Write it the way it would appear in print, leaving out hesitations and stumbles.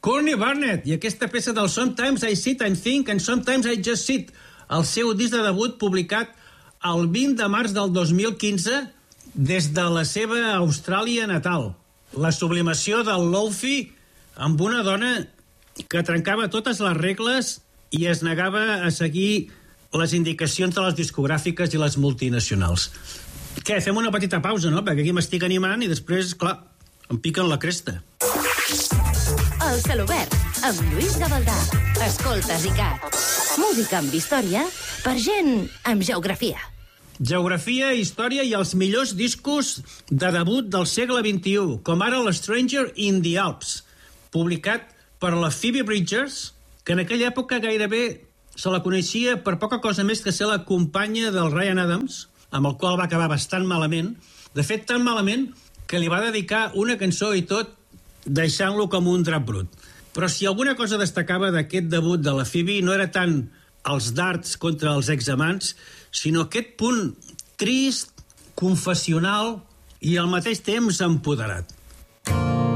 Courtney Barnett, i aquesta peça del Sometimes I Sit and Think and Sometimes I Just Sit, el seu disc de debut publicat el 20 de març del 2015 des de la seva Austràlia natal. La sublimació del Lofi amb una dona que trencava totes les regles i es negava a seguir les indicacions de les discogràfiques i les multinacionals. Què, fem una petita pausa, no? Perquè aquí m'estic animant i després, clar, em piquen la cresta. El Celobert, amb Lluís Gavaldà. Escoltes ICAT. Música amb història per gent amb geografia. Geografia, història i els millors discos de debut del segle XXI, com ara l'Stranger in the Alps, publicat per la Phoebe Bridgers, que en aquella època gairebé se la coneixia per poca cosa més que ser la companya del Ryan Adams, amb el qual va acabar bastant malament. De fet, tan malament que li va dedicar una cançó i tot, deixant-lo com un drap brut. Però si alguna cosa destacava d'aquest debut de la Phoebe no era tant els dards contra els examants, sinó aquest punt trist, confessional i al mateix temps empoderat.